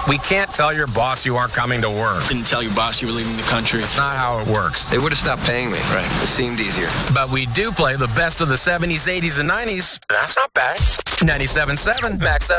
We can't tell your boss you aren't coming to work. Didn't tell your boss you were leaving the country. It's not how it works. They would have stopped paying me. Right. It seemed easier. But we do play the best of the 70s, 80s, and 90s. That's not bad. 97.7 Max